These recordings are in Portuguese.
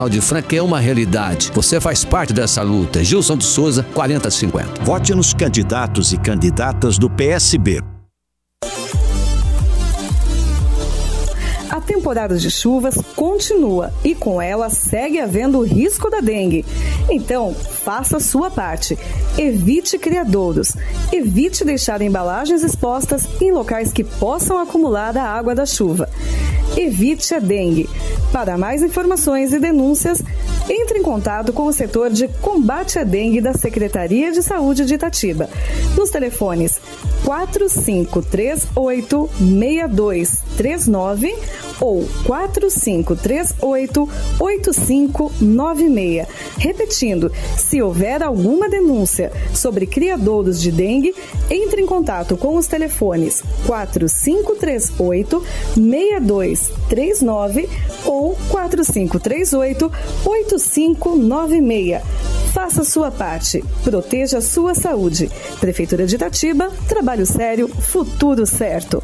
de Franca é uma realidade. Você faz parte dessa luta. Gilson de Souza, 4050. Vote nos candidatos e candidatas do PSB. A temporada de chuvas continua e com ela segue havendo o risco da dengue. Então, faça a sua parte. Evite criadouros. Evite deixar embalagens expostas em locais que possam acumular a água da chuva. Evite a dengue. Para mais informações e denúncias, entre em contato com o setor de combate à dengue da Secretaria de Saúde de Itatiba, nos telefones 4538-6239 ou 4538-8596. Repetindo, se houver alguma denúncia sobre criadouros de dengue, entre em contato com os telefones 4538-6239 ou 4538-8596. Faça sua parte. Proteja a sua saúde. Prefeitura de Itatiba, trabalho sério, futuro certo.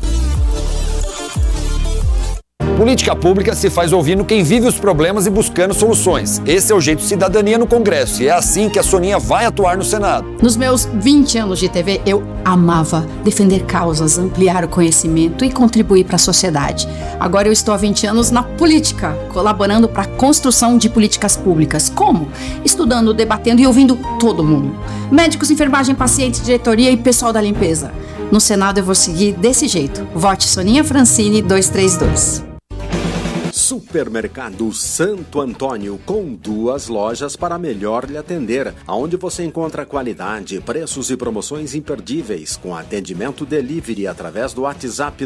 Política pública se faz ouvindo quem vive os problemas e buscando soluções. Esse é o jeito cidadania no Congresso e é assim que a Soninha vai atuar no Senado. Nos meus 20 anos de TV, eu amava defender causas, ampliar o conhecimento e contribuir para a sociedade. Agora eu estou há 20 anos na política, colaborando para a construção de políticas públicas. Como? Estudando, debatendo e ouvindo todo mundo. Médicos, enfermagem, pacientes, diretoria e pessoal da limpeza. No Senado eu vou seguir desse jeito. Vote Soninha Francini 232. Supermercado Santo Antônio, com 2 lojas para melhor lhe atender, onde você encontra qualidade, preços e promoções imperdíveis, com atendimento delivery através do WhatsApp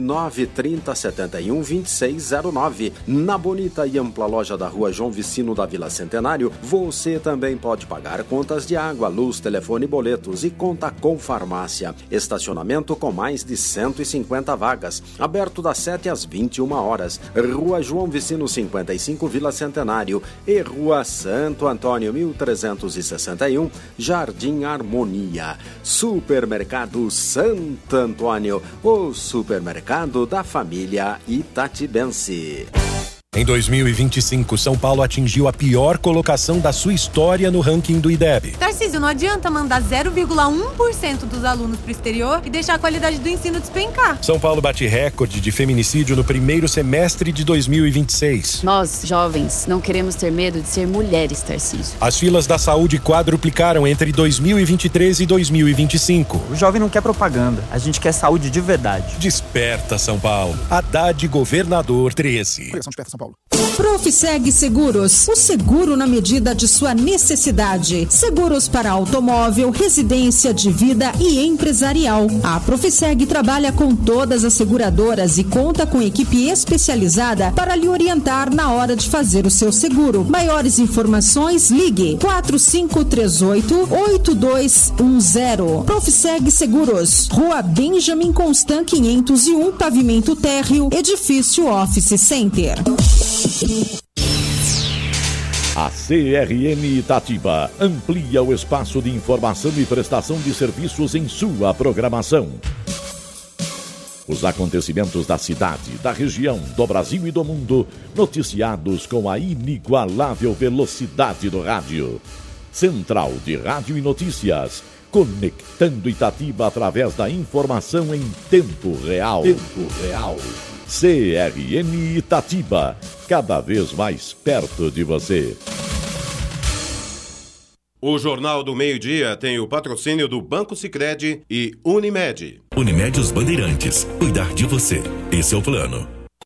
930712609. Na bonita e ampla loja da Rua João Vicino da Vila Centenário, você também pode pagar contas de água, luz, telefone e boletos e conta com farmácia. Estacionamento com mais de 150 vagas, aberto das 7 às 21 horas. Rua João Vicino 55, Vila Centenário, e Rua Santo Antônio 1361, Jardim Harmonia. Supermercado Santo Antônio, o supermercado da família itatibense. Em 2025, São Paulo atingiu a pior colocação da sua história no ranking do IDEB. Tarcísio, não adianta mandar 0,1% dos alunos para o exterior e deixar a qualidade do ensino despencar. São Paulo bate recorde de feminicídio no primeiro semestre de 2026. Nós, jovens, não queremos ter medo de ser mulheres, Tarcísio. As filas da saúde quadruplicaram entre 2023 e 2025. O jovem não quer propaganda, a gente quer saúde de verdade. Desperta, São Paulo. Haddad, governador 13. Profiseg Seguros, o seguro na medida de sua necessidade. Seguros para automóvel, residência, de vida e empresarial. A Profiseg trabalha com todas as seguradoras e conta com equipe especializada para lhe orientar na hora de fazer o seu seguro. Maiores informações, ligue 4538-8210. Profiseg Seguros, Rua Benjamin Constant 501, Pavimento Térreo, Edifício Office Center. A CRN Itatiba amplia o espaço de informação e prestação de serviços em sua programação. Os acontecimentos da cidade, da região, do Brasil e do mundo, noticiados com a inigualável velocidade do rádio. Central de Rádio e Notícias, conectando Itatiba através da informação em tempo real. CRN Itatiba, cada vez mais perto de você. O Jornal do Meio-Dia tem o patrocínio do Banco Sicredi e Unimed. Unimed Os Bandeirantes. Cuidar de você. Esse é o plano.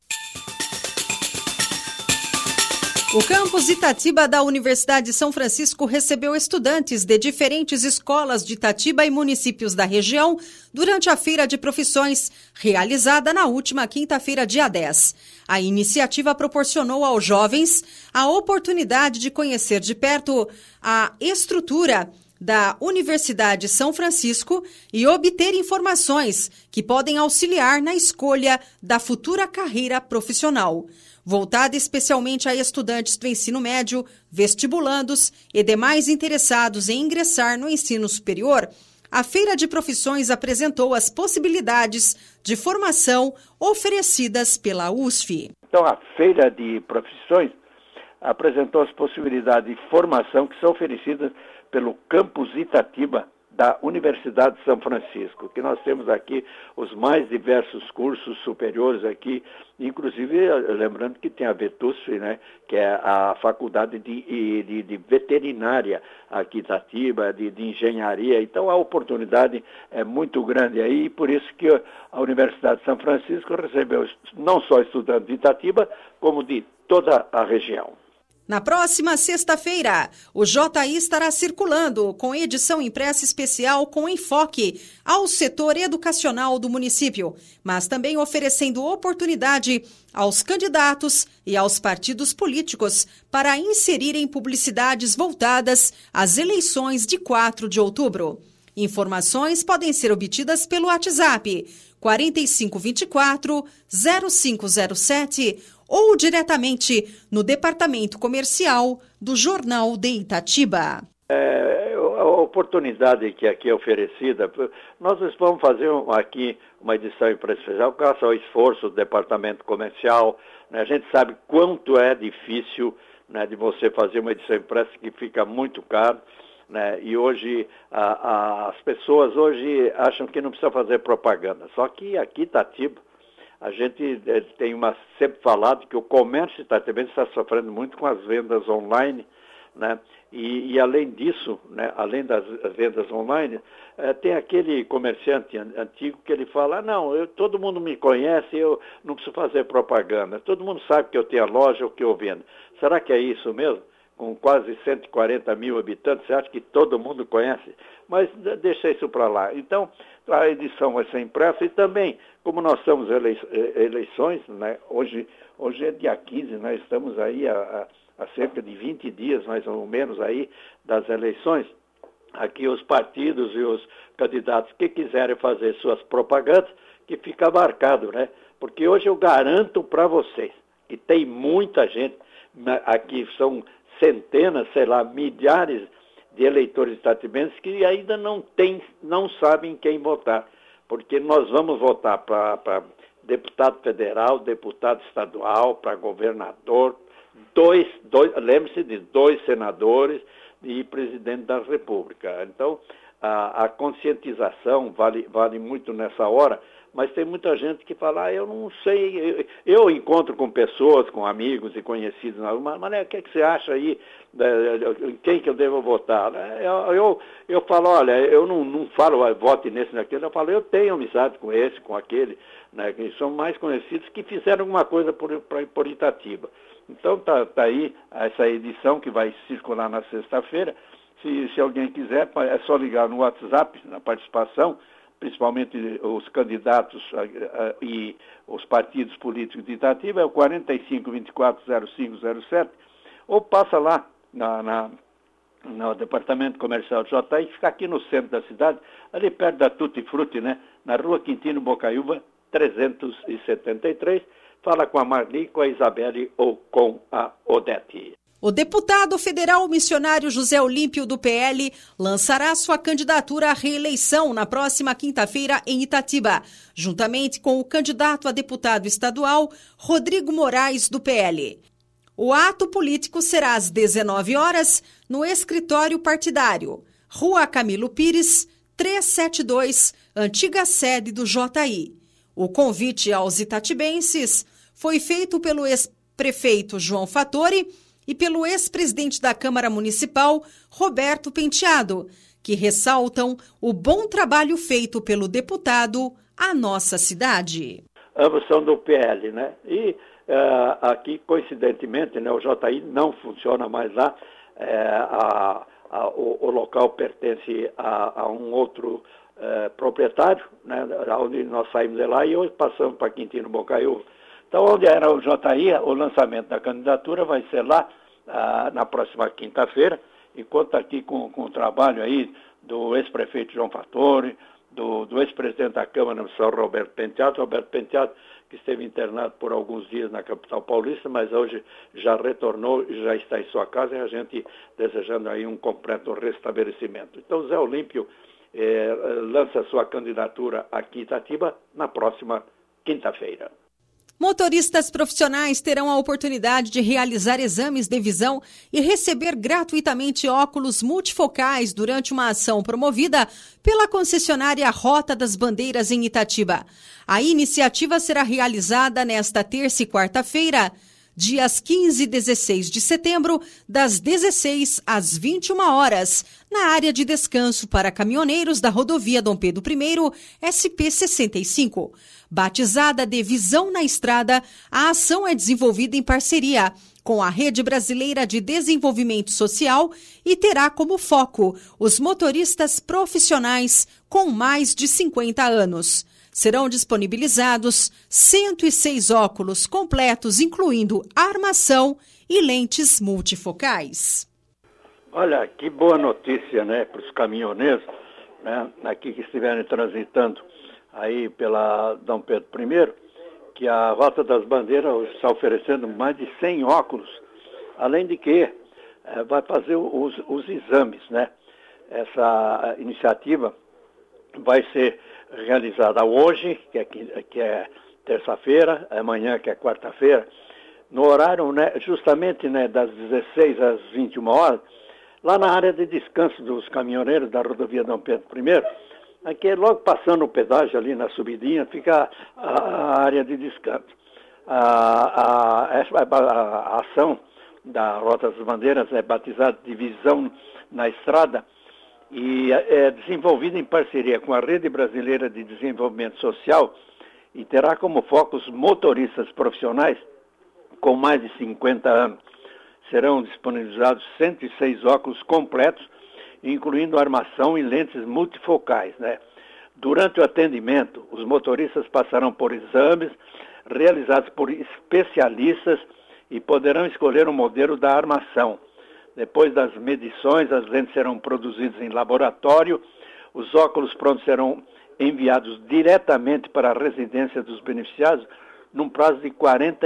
O campus Itatiba da Universidade de São Francisco recebeu estudantes de diferentes escolas de Itatiba e municípios da região durante a Feira de Profissões, realizada na última quinta-feira, dia 10. A iniciativa proporcionou aos jovens a oportunidade de conhecer de perto a estrutura da Universidade São Francisco e obter informações que podem auxiliar na escolha da futura carreira profissional. Voltada especialmente a estudantes do ensino médio, vestibulandos e demais interessados em ingressar no ensino superior, a Feira de Profissões apresentou as possibilidades de formação oferecidas pela USF. Então, a Feira de Profissões apresentou as possibilidades de formação que são oferecidas pelo Campus Itatiba da Universidade de São Francisco, que nós temos aqui os mais diversos cursos superiores aqui, inclusive lembrando que tem a VETUSF, né, que é a faculdade de veterinária aqui em Itatiba, de engenharia. Então a oportunidade é muito grande aí, e por isso que a Universidade de São Francisco recebeu não só estudantes de Itatiba, como de toda a região. Na próxima sexta-feira, o JI estará circulando com edição impressa especial com enfoque ao setor educacional do município, mas também oferecendo oportunidade aos candidatos e aos partidos políticos para inserirem publicidades voltadas às eleições de 4 de outubro. Informações podem ser obtidas pelo WhatsApp 4524-0507 ou diretamente no Departamento Comercial do Jornal de Itatiba. A oportunidade que aqui é oferecida, nós vamos fazer aqui uma edição impressa especial, graças ao esforço do Departamento Comercial, né? A gente sabe quanto é difícil, né, de você fazer uma edição impressa que fica muito caro, né? E hoje as pessoas hoje acham que não precisa fazer propaganda, só que aqui Itatiba, a gente tem sempre falado que o comércio itatibense está sofrendo muito com as vendas online, né? E além disso, né, além das vendas online, tem aquele comerciante antigo que ele fala, todo mundo me conhece, eu não preciso fazer propaganda, todo mundo sabe que eu tenho a loja, o que eu vendo. Será que é isso mesmo? Com quase 140 mil habitantes, você acha que todo mundo conhece? Mas deixa isso para lá. Então, a edição vai ser impressa e também, como nós estamos eleições, né? Hoje é dia 15, nós estamos aí há cerca de 20 dias, mais ou menos, aí das eleições. Aqui os partidos e os candidatos que quiserem fazer suas propagandas, que fica marcado, né? Porque hoje eu garanto para vocês que tem muita gente, aqui são centenas, milhares de eleitores itatibenses que ainda não sabem quem votar, porque nós vamos votar para deputado federal, deputado estadual, para governador, lembre-se de 2 senadores e presidente da República. Então, a conscientização vale muito nessa hora, mas tem muita gente que fala, eu não sei, eu encontro com pessoas, com amigos e conhecidos, mas o que você acha aí, quem que eu devo votar? Eu falo, olha, eu não falo, vote nesse, naquele, eu falo, eu tenho amizade com esse, com aquele, né, que são mais conhecidos, que fizeram alguma coisa por Itatiba. Então tá aí essa edição que vai circular na sexta-feira. Se alguém quiser, é só ligar no WhatsApp, na participação, principalmente os candidatos e os partidos políticos de Itatiba, é o 45240507, ou passa lá no Departamento Comercial do JI, que fica aqui no centro da cidade, ali perto da Tutti Frutti, né? Na Rua Quintino Bocaiúva, 373, fala com a Marli, com a Isabelle ou com a Odete. O deputado federal missionário José Olímpio, do PL, lançará sua candidatura à reeleição na próxima quinta-feira em Itatiba, juntamente com o candidato a deputado estadual Rodrigo Moraes, do PL. O ato político será às 19 horas no escritório partidário, Rua Camilo Pires, 372, antiga sede do JI. O convite aos itatibenses foi feito pelo ex-prefeito João Fattori e pelo ex-presidente da Câmara Municipal, Roberto Penteado, que ressaltam o bom trabalho feito pelo deputado à nossa cidade. Ambos são do PL, né? E aqui, coincidentemente, né, o JI não funciona mais lá. O local pertence a um outro proprietário, né, onde nós saímos de lá e hoje passamos para Quintino Bocaiúva. Então, onde era o JI, o lançamento da candidatura vai ser lá na próxima quinta-feira, e conta aqui com o trabalho aí do ex-prefeito João Fattori, do ex-presidente da Câmara Municipal, Roberto Penteado, que esteve internado por alguns dias na capital paulista, mas hoje já retornou e já está em sua casa, e a gente desejando aí um completo restabelecimento. Então, Zé Olímpio lança sua candidatura aqui em Itatiba na próxima quinta-feira. Motoristas profissionais terão a oportunidade de realizar exames de visão e receber gratuitamente óculos multifocais durante uma ação promovida pela concessionária Rota das Bandeiras em Itatiba. A iniciativa será realizada nesta terça e quarta-feira, dias 15 e 16 de setembro, das 16 às 21 horas, na área de descanso para caminhoneiros da rodovia Dom Pedro I, SP-65. Batizada de Visão na Estrada, a ação é desenvolvida em parceria com a Rede Brasileira de Desenvolvimento Social e terá como foco os motoristas profissionais com mais de 50 anos. Serão disponibilizados 106 óculos completos, incluindo armação e lentes multifocais. Olha, que boa notícia, né, para os caminhoneiros, né, aqui que estiverem transitando aí pela Dom Pedro I, que a Rota das Bandeiras está oferecendo mais de 100 óculos, além de que vai fazer os exames, né? Essa iniciativa vai ser realizada hoje, que é terça-feira, amanhã, que é quarta-feira, no horário, né, justamente, né, das 16 às 21 horas, lá na área de descanso dos caminhoneiros da rodovia Dom Pedro I. Aqui é logo passando o pedágio ali na subidinha, fica a área de descanso. A ação da Rota das Bandeiras é batizada de Visão na Estrada e é desenvolvida em parceria com a Rede Brasileira de Desenvolvimento Social e terá como foco os motoristas profissionais com mais de 50 anos. Serão disponibilizados 106 óculos completos, incluindo armação e lentes multifocais, né? Durante o atendimento, os motoristas passarão por exames realizados por especialistas e poderão escolher o modelo da armação. Depois das medições, as lentes serão produzidas em laboratório, os óculos prontos serão enviados diretamente para a residência dos beneficiados num prazo de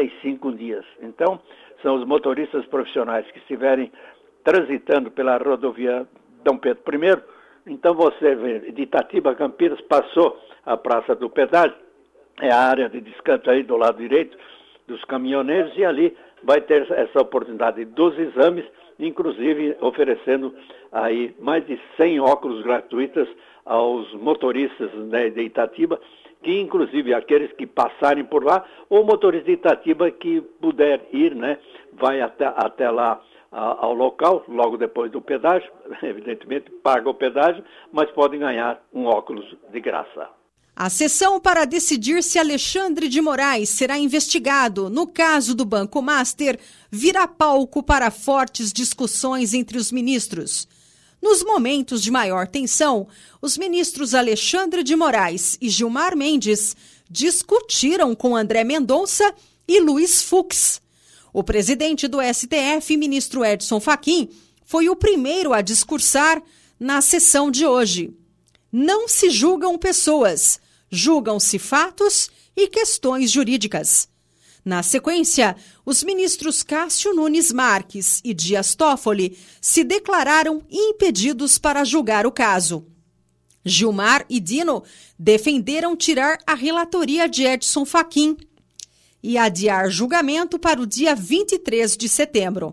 45 dias. Então, são os motoristas profissionais que estiverem transitando pela rodovia Dom Pedro I, então você vê, de Itatiba a Campinas, passou a Praça do Pedágio, é a área de descanso aí do lado direito dos caminhoneiros, e ali vai ter essa oportunidade dos exames, inclusive oferecendo aí mais de 100 óculos gratuitos aos motoristas, né, de Itatiba, que inclusive aqueles que passarem por lá, ou motorista de Itatiba que puder ir, né, vai até lá ao local, logo depois do pedágio, evidentemente paga o pedágio, mas podem ganhar um óculos de graça. A sessão para decidir se Alexandre de Moraes será investigado no caso do Banco Master virá palco para fortes discussões entre os ministros. Nos momentos de maior tensão, os ministros Alexandre de Moraes e Gilmar Mendes discutiram com André Mendonça e Luiz Fux. O presidente do STF, ministro Edson Fachin, foi o primeiro a discursar na sessão de hoje. Não se julgam pessoas, julgam-se fatos e questões jurídicas. Na sequência, os ministros Cássio Nunes Marques e Dias Toffoli se declararam impedidos para julgar o caso. Gilmar e Dino defenderam tirar a relatoria de Edson Fachin e adiar julgamento para o dia 23 de setembro.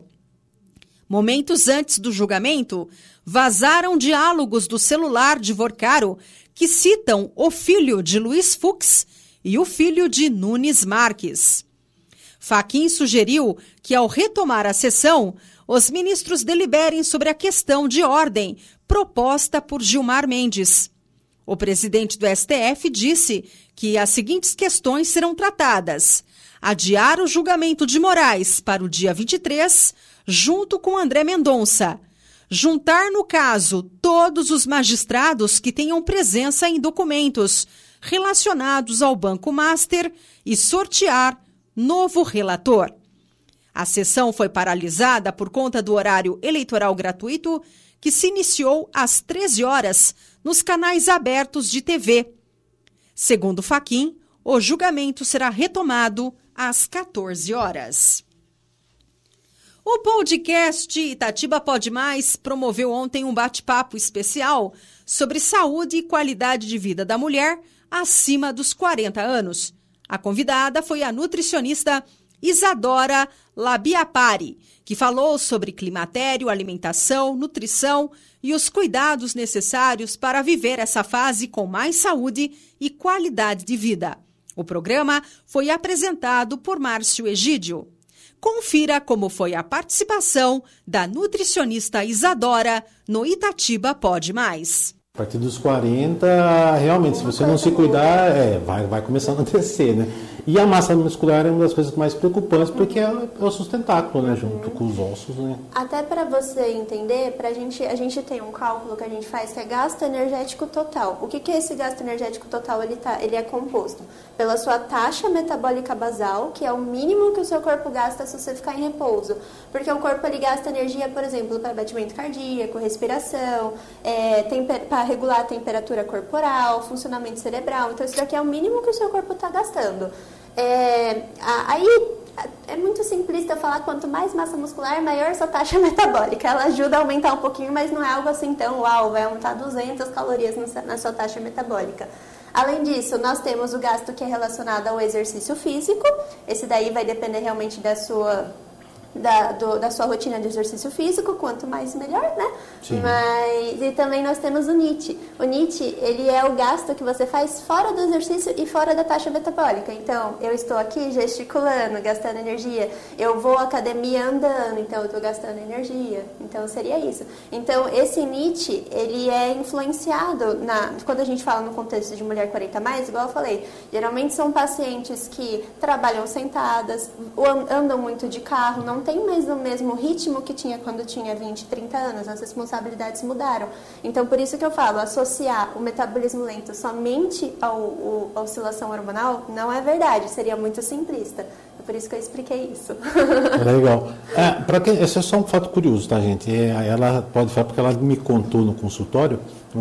Momentos antes do julgamento, vazaram diálogos do celular de Vorcaro que citam o filho de Luiz Fux e o filho de Nunes Marques. Fachin sugeriu que, ao retomar a sessão, os ministros deliberem sobre a questão de ordem proposta por Gilmar Mendes. O presidente do STF disse que as seguintes questões serão tratadas: adiar o julgamento de Moraes para o dia 23, junto com André Mendonça. Juntar no caso todos os magistrados que tenham presença em documentos relacionados ao Banco Master e sortear novo relator. A sessão foi paralisada por conta do horário eleitoral gratuito que se iniciou às 13 horas nos canais abertos de TV. Segundo Fachin, o julgamento será retomado às 14 horas. O podcast Itatiba Pode Mais promoveu ontem um bate-papo especial sobre saúde e qualidade de vida da mulher acima dos 40 anos. A convidada foi a nutricionista Isadora Labiapari, que falou sobre climatério, alimentação, nutrição e os cuidados necessários para viver essa fase com mais saúde e qualidade de vida. O programa foi apresentado por Márcio Egídio. Confira como foi a participação da nutricionista Isadora no Itatiba Pode Mais. A partir dos 40, realmente, se você não se cuidar, vai começando a descer, né? E a massa muscular é uma das coisas mais preocupantes, porque é o sustentáculo, né? Junto com os ossos, né? Até para você entender, a gente tem um cálculo que a gente faz que é gasto energético total. O que é esse gasto energético total? Ele é composto pela sua taxa metabólica basal, que é o mínimo que o seu corpo gasta se você ficar em repouso. Porque o corpo ele gasta energia, por exemplo, para batimento cardíaco, respiração, para regular a temperatura corporal, funcionamento cerebral. Então, isso daqui é o mínimo que o seu corpo está gastando. Aí é muito simplista falar quanto mais massa muscular, maior sua taxa metabólica. Ela ajuda a aumentar um pouquinho, mas não é algo assim tão vai aumentar 200 calorias na sua taxa metabólica. Além disso, nós temos o gasto que é relacionado ao exercício físico. Esse daí vai depender realmente da sua rotina de exercício físico, quanto mais melhor, né? Sim. E também nós temos o NEAT. O NEAT, ele é o gasto que você faz fora do exercício e fora da taxa metabólica. Então, eu estou aqui gesticulando, gastando energia. Eu vou à academia andando, então eu estou gastando energia. Então, seria isso. Então, esse NEAT, ele é influenciado quando a gente fala no contexto de mulher 40+, igual eu falei, geralmente são pacientes que trabalham sentadas, andam muito de carro, não tem mais o mesmo ritmo que tinha quando tinha 20, 30 anos, as responsabilidades mudaram. Então, por isso que eu falo, associar o metabolismo lento somente à oscilação hormonal não é verdade, seria muito simplista. É por isso que eu expliquei isso. Legal. Esse é só um fato curioso, tá, gente? Ela pode falar, porque ela me contou no consultório,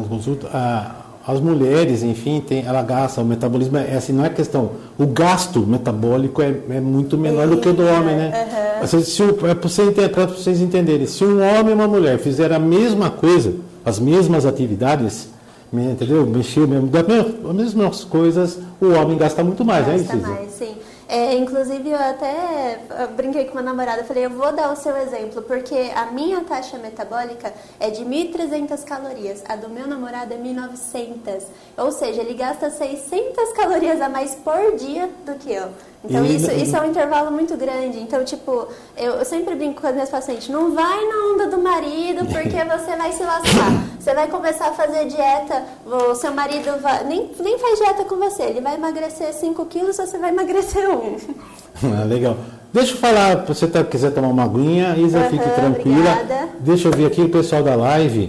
as mulheres, enfim, ela gasta, o metabolismo assim, não é questão, o gasto metabólico é muito menor do que o do homem, né? Para vocês entenderem, se um homem e uma mulher fizerem a mesma coisa, as mesmas atividades, entendeu? Mexer as mesmas coisas, o homem gasta muito mais, né? Gasta mais, sim. Inclusive, eu até brinquei com uma namorada, falei, eu vou dar o seu exemplo, porque a minha taxa metabólica é de 1.300 calorias, a do meu namorado é 1.900, ou seja, ele gasta 600 calorias a mais por dia do que eu. Então, isso é um intervalo muito grande. Então, tipo, eu sempre brinco com as minhas pacientes, não vai na onda do marido, porque você vai se lascar. Você vai começar a fazer dieta, o seu marido nem faz dieta com você, ele vai emagrecer 5 quilos, você vai emagrecer 1. Legal. Deixa eu falar, se você quiser tomar uma aguinha, Isa, fique tranquila. Obrigada. Deixa eu ver aqui o pessoal da live.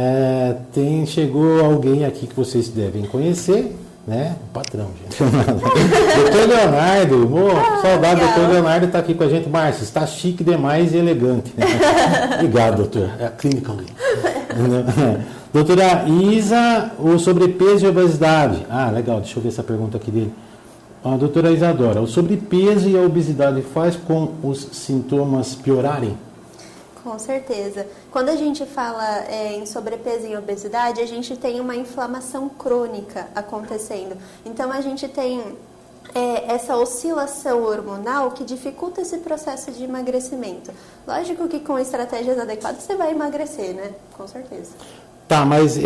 Chegou alguém aqui que vocês devem conhecer, né? O patrão, gente. Doutor Leonardo, saudade do doutor Leonardo está aqui com a gente. Márcio, está chique demais e elegante. Obrigado, doutor. É a clínica ali. Doutora Isa, o sobrepeso e obesidade. Legal, deixa eu ver essa pergunta aqui dele. Doutora Isadora, o sobrepeso e a obesidade faz com os sintomas piorarem? Com certeza. Quando a gente fala em sobrepeso e obesidade, a gente tem uma inflamação crônica acontecendo. Então, a gente tem essa oscilação hormonal que dificulta esse processo de emagrecimento. Lógico que com estratégias adequadas você vai emagrecer, né? Com certeza. Tá, mas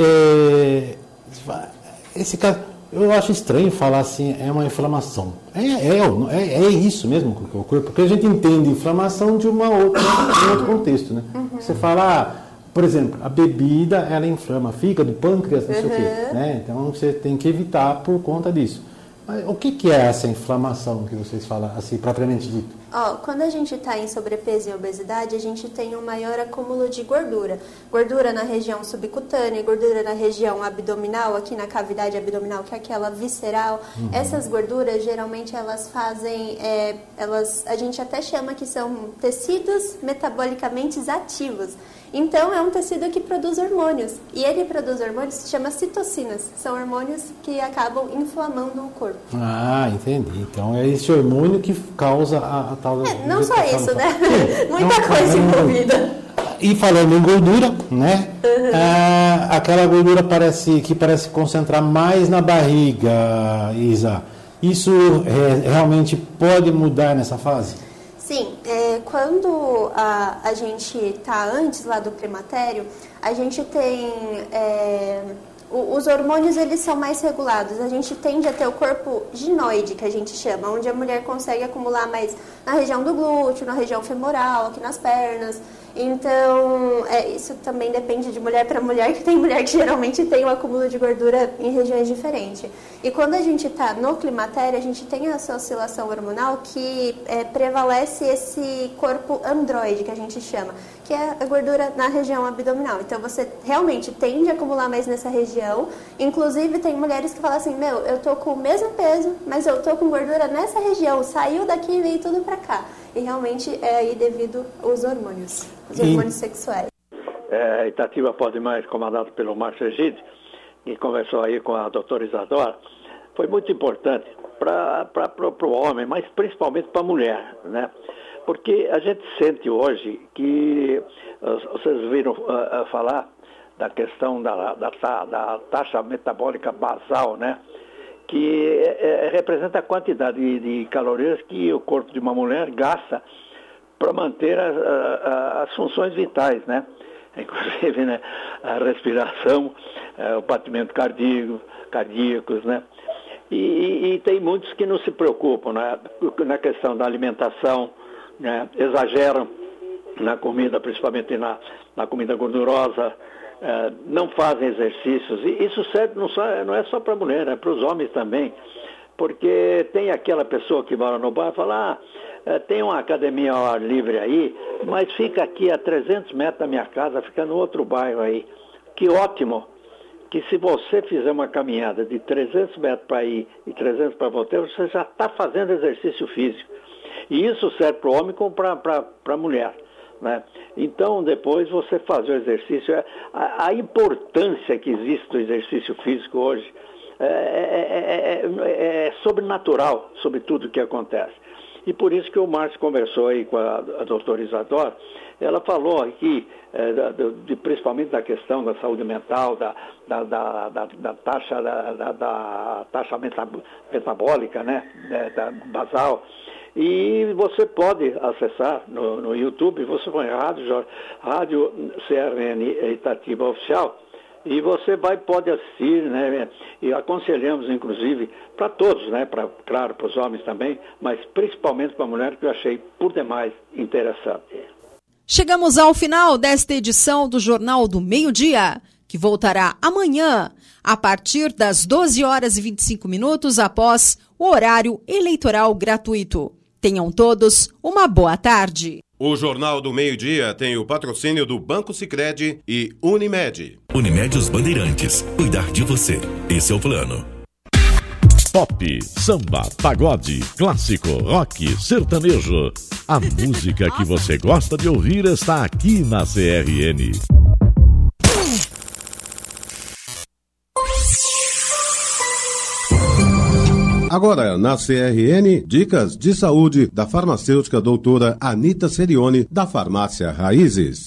esse caso, eu acho estranho falar assim, é uma inflamação. É isso mesmo com o corpo, porque a gente entende inflamação de um outro contexto, né? Uhum. Você fala, por exemplo, a bebida, ela inflama fígado, pâncreas, não sei o quê, né? Então você tem que evitar por conta disso. Mas o que é essa inflamação que vocês falam, assim, propriamente dito? Quando a gente está em sobrepeso e obesidade, a gente tem um maior acúmulo de gordura. Gordura na região subcutânea, gordura na região abdominal, aqui na cavidade abdominal, que é aquela visceral. Uhum. Essas gorduras, geralmente, elas fazem... a gente até chama que são tecidos metabolicamente ativos. Então, é um tecido que produz hormônios. E ele produz hormônios que se chama citocinas. São hormônios que acabam inflamando o corpo. Entendi. Então, é esse hormônio que causa a tal... não só isso, né? Muita coisa envolvida. E falando em gordura, né? Uhum. Aquela gordura que parece concentrar mais na barriga, Isa. Isso realmente pode mudar nessa fase? Sim, quando a gente está antes lá do climatério, a gente tem... os hormônios, eles são mais regulados. A gente tende a ter o corpo ginoide, que a gente chama, onde a mulher consegue acumular mais na região do glúteo, na região femoral, aqui nas pernas. Então, isso também depende de mulher para mulher, que tem mulher que geralmente tem um acúmulo de gordura em regiões diferentes. E quando a gente está no climatério, a gente tem essa oscilação hormonal que prevalece esse corpo androide, que a gente chama, que é a gordura na região abdominal. Então, você realmente tende a acumular mais nessa região. Inclusive, tem mulheres que falam assim, eu tô com o mesmo peso, mas eu tô com gordura nessa região, saiu daqui e veio tudo para cá. E realmente é aí devido aos hormônios, os hormônios sexuais. Itatiba Pode Mais, comandado pelo Márcio Egídio, que conversou aí com a doutora Isadora, foi muito importante para o homem, mas principalmente para a mulher, né? Porque a gente sente hoje que, vocês viram falar da questão da taxa metabólica basal, né? Que representa a quantidade de calorias que o corpo de uma mulher gasta para manter as funções vitais, né? Inclusive, né, a respiração, o batimento cardíacos, né? E tem muitos que não se preocupam, né, na questão da alimentação, né, exageram na comida, principalmente na comida gordurosa, não fazem exercícios. E isso serve não é só para a mulher, é para os homens também. Porque tem aquela pessoa que mora no bairro e fala, tem uma academia ao ar livre aí, mas fica aqui a 300 metros da minha casa, fica no outro bairro aí. Que ótimo! Que se você fizer uma caminhada de 300 metros para ir e 300 para voltar, você já está fazendo exercício físico. E isso serve para o homem como para a mulher, né? Então, depois você fazer o exercício, a importância que existe do exercício físico hoje é sobrenatural sobre tudo o que acontece. E por isso que o Márcio conversou aí com a doutora Isadora. Ela falou aqui, principalmente da questão da saúde mental, da taxa metabólica, né, da basal. E você pode acessar no YouTube, você põe Rádio CRN Itatiba Oficial, e você pode assistir, né? E aconselhamos, inclusive, para todos, né? Claro, para os homens também, mas principalmente para a mulher, que eu achei por demais interessante. Chegamos ao final desta edição do Jornal do Meio-Dia, que voltará amanhã, a partir das 12 horas e 25 minutos, após o horário eleitoral gratuito. Tenham todos uma boa tarde. O Jornal do Meio-Dia tem o patrocínio do Banco Sicredi e Unimed. Unimed Os Bandeirantes. Cuidar de você. Esse é o plano. Pop, samba, pagode, clássico, rock, sertanejo. A música que você gosta de ouvir está aqui na CRN. Agora, na CRN, dicas de saúde da farmacêutica doutora Anita Serioni, da Farmácia Raízes.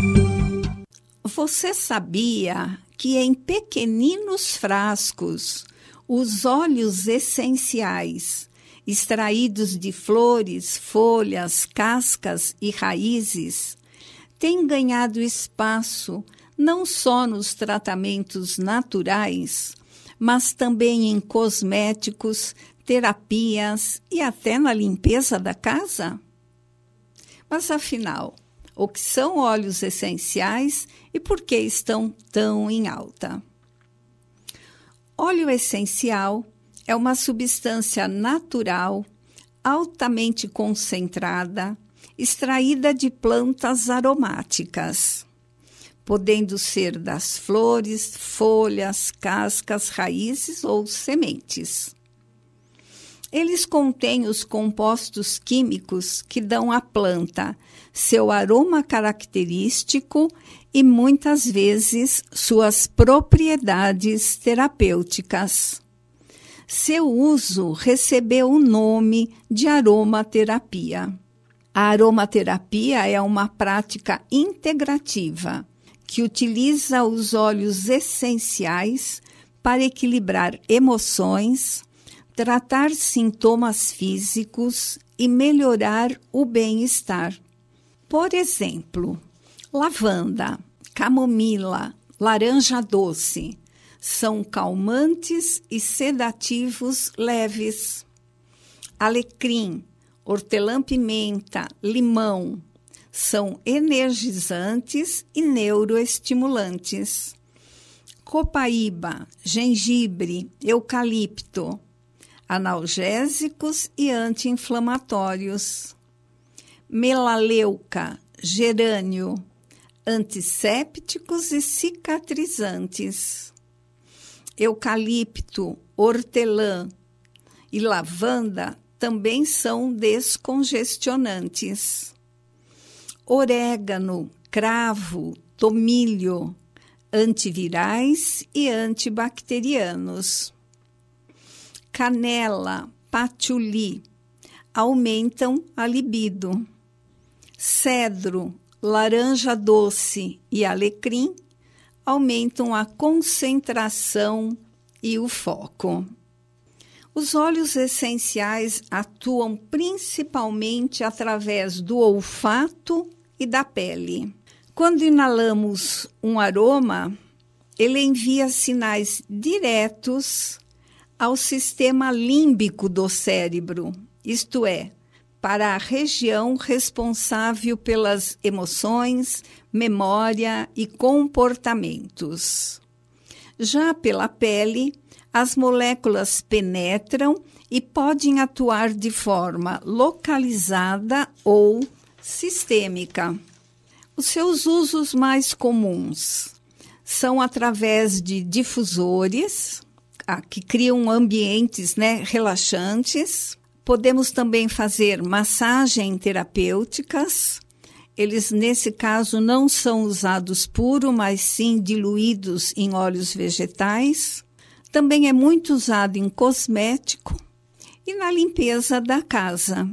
Você sabia que em pequeninos frascos, os óleos essenciais, extraídos de flores, folhas, cascas e raízes, têm ganhado espaço não só nos tratamentos naturais, mas também em cosméticos, terapias e até na limpeza da casa? Mas afinal, o que são óleos essenciais e por que estão tão em alta? Óleo essencial é uma substância natural, altamente concentrada, extraída de plantas aromáticas, podendo ser das flores, folhas, cascas, raízes ou sementes. Eles contêm os compostos químicos que dão à planta seu aroma característico e, muitas vezes, suas propriedades terapêuticas. Seu uso recebeu o nome de aromaterapia. A aromaterapia é uma prática integrativa que utiliza os óleos essenciais para equilibrar emoções, tratar sintomas físicos e melhorar o bem-estar. Por exemplo, lavanda, camomila, laranja doce são calmantes e sedativos leves. Alecrim, hortelã-pimenta, limão são energizantes e neuroestimulantes. Copaíba, gengibre, eucalipto, analgésicos e anti-inflamatórios. Melaleuca, gerânio, antissépticos e cicatrizantes. Eucalipto, hortelã e lavanda também são descongestionantes. Orégano, cravo, tomilho, antivirais e antibacterianos. Canela, patchouli, aumentam a libido. Cedro, laranja doce e alecrim aumentam a concentração e o foco. Os óleos essenciais atuam principalmente através do olfato e da pele. Quando inalamos um aroma, ele envia sinais diretos ao sistema límbico do cérebro, isto é, para a região responsável pelas emoções, memória e comportamentos. Já pela pele, as moléculas penetram e podem atuar de forma localizada ou sistêmica. Os seus usos mais comuns são através de difusores, que criam ambientes, relaxantes. Podemos também fazer massagem terapêuticas. Eles, nesse caso, não são usados puro, mas sim diluídos em óleos vegetais. Também é muito usado em cosmético e na limpeza da casa.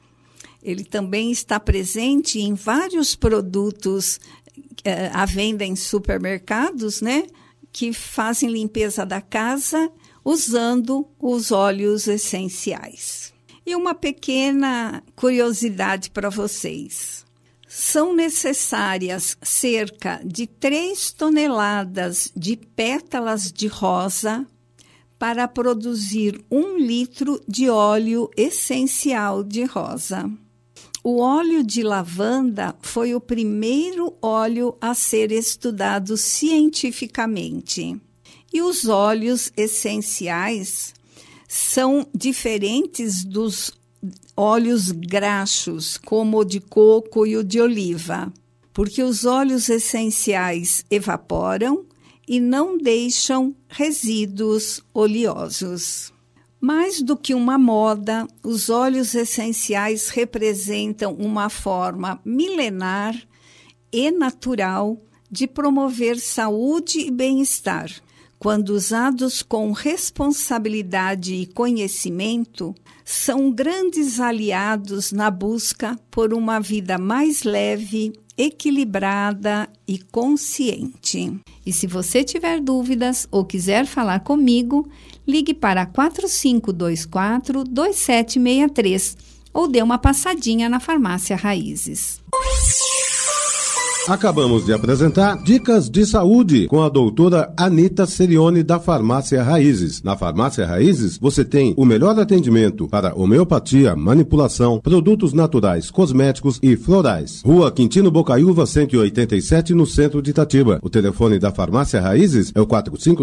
Ele também está presente em vários produtos à venda em supermercados, que fazem limpeza da casa usando os óleos essenciais. E uma pequena curiosidade para vocês. São necessárias cerca de 3 toneladas de pétalas de rosa para produzir 1 litro de óleo essencial de rosa. O óleo de lavanda foi o primeiro óleo a ser estudado cientificamente. E os óleos essenciais são diferentes dos óleos graxos, como o de coco e o de oliva, porque os óleos essenciais evaporam e não deixam resíduos oleosos. Mais do que uma moda, os óleos essenciais representam uma forma milenar e natural de promover saúde e bem-estar. Quando usados com responsabilidade e conhecimento, são grandes aliados na busca por uma vida mais leve, equilibrada e consciente. E se você tiver dúvidas ou quiser falar comigo, ligue para 4524-2763 ou dê uma passadinha na Farmácia Raízes. Acabamos de apresentar Dicas de Saúde com a doutora Anita Serione da Farmácia Raízes. Na Farmácia Raízes, você tem o melhor atendimento para homeopatia, manipulação, produtos naturais, cosméticos e florais. Rua Quintino Bocaiúva, 187, no centro de Itatiba. O telefone da Farmácia Raízes é o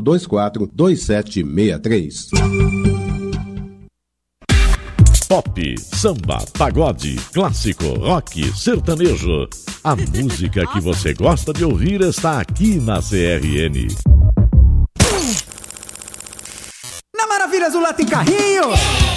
4524-2763. Pop, samba, pagode, clássico, rock, sertanejo. A música que você gosta de ouvir está aqui na CRN. Na Maravilhas do Lá tem carrinho!